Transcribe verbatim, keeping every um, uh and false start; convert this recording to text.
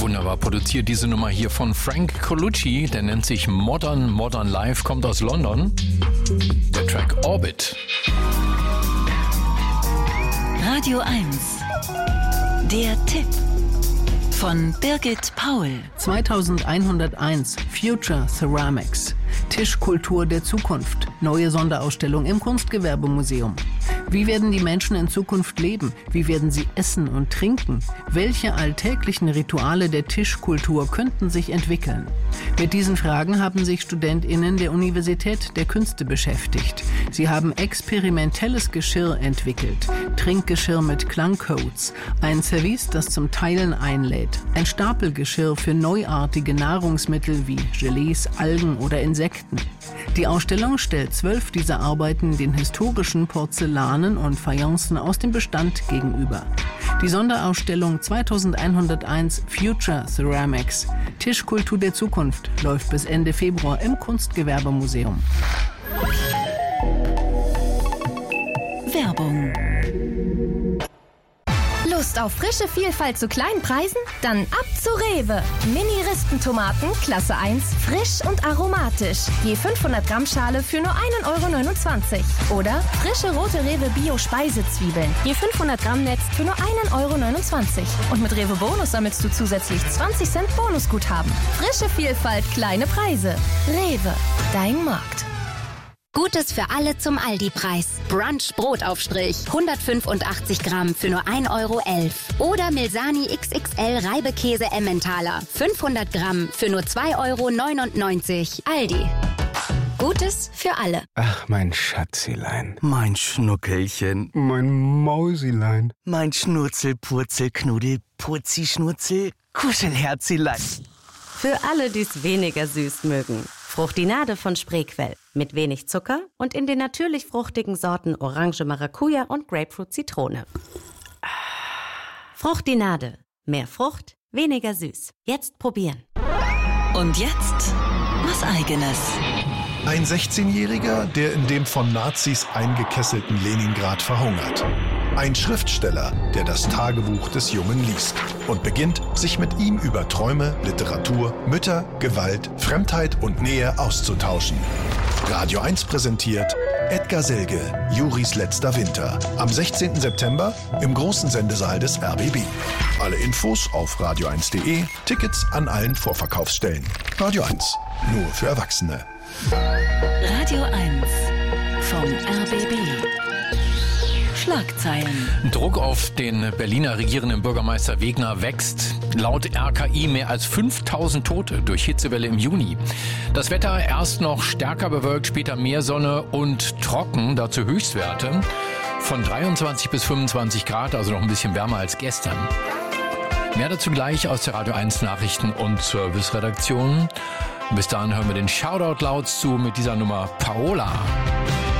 Wunderbar produziert diese Nummer hier von Frank Colucci, der nennt sich Modern Modern Life, kommt aus London. Der Track Orbit. Radio eins. Der Tipp von Birgit Paul. zweitausendeinhunderteins Future Ceramics. Tischkultur der Zukunft. Neue Sonderausstellung im Kunstgewerbemuseum. Wie werden die Menschen in Zukunft leben? Wie werden sie essen und trinken? Welche alltäglichen Rituale der Tischkultur könnten sich entwickeln? Mit diesen Fragen haben sich StudentInnen der Universität der Künste beschäftigt. Sie haben experimentelles Geschirr entwickelt. Trinkgeschirr mit Klangcodes. Ein Service, das zum Teilen einlädt. Ein Stapelgeschirr für neuartige Nahrungsmittel wie Gelees, Algen oder Insekten. Die Ausstellung stellt zwölf dieser Arbeiten den historischen Porzellanen und Fayencen aus dem Bestand gegenüber. Die Sonderausstellung zweitausendeinhunderteins Future Ceramics, Tischkultur der Zukunft, läuft bis Ende Februar im Kunstgewerbemuseum. Werbung. Lust auf frische Vielfalt zu kleinen Preisen? Dann ab zu Rewe. Mini-Rispentomaten, Klasse eins, frisch und aromatisch. Je fünfhundert Gramm Schale für nur ein Euro neunundzwanzig. Oder frische rote Rewe Bio-Speisezwiebeln. Je fünfhundert Gramm Netz für nur ein Euro neunundzwanzig. Und mit Rewe Bonus sammelst du zusätzlich zwanzig Cent Bonusguthaben. Frische Vielfalt, kleine Preise. Rewe, dein Markt. Gutes für alle zum Aldi-Preis. Brunch Brotaufstrich, hundertfünfundachtzig Gramm für nur ein Euro elf. Oder Milsani X X L Reibekäse Emmentaler, fünfhundert Gramm für nur zwei Euro neunundneunzig. Aldi. Gutes für alle. Ach, mein Schatzilein. Mein Schnuckelchen. Mein Mausilein. Mein Schnurzel, Purzel, Knuddel, Putzi, Schnurzel, Kuschelherzilein. Für alle, die es weniger süß mögen. Fruchtinade von Spreequell. Mit wenig Zucker und in den natürlich fruchtigen Sorten Orange, Maracuja und Grapefruit, Zitrone. Fruchtinade. Mehr Frucht, weniger süß. Jetzt probieren. Und jetzt was Eigenes. Ein sechzehnjähriger, der in dem von Nazis eingekesselten Leningrad verhungert. Ein Schriftsteller, der das Tagebuch des Jungen liest und beginnt, sich mit ihm über Träume, Literatur, Mütter, Gewalt, Fremdheit und Nähe auszutauschen. Radio eins präsentiert Edgar Selge, Juris letzter Winter. Am sechzehnten September im großen Sendesaal des R B B. Alle Infos auf radio eins punkt de, Tickets an allen Vorverkaufsstellen. Radio eins, nur für Erwachsene. Radio eins vom R B B. Schlagzeilen. Druck auf den Berliner regierenden Bürgermeister Wegner wächst. Laut R K I mehr als fünftausend Tote durch Hitzewelle im Juni. Das Wetter erst noch stärker bewölkt, später mehr Sonne und trocken, dazu Höchstwerte von dreiundzwanzig bis fünfundzwanzig Grad, also noch ein bisschen wärmer als gestern. Mehr dazu gleich aus der Radio eins Nachrichten- und Service-Redaktion. Bis dahin hören wir den Shoutout laut zu mit dieser Nummer Paola.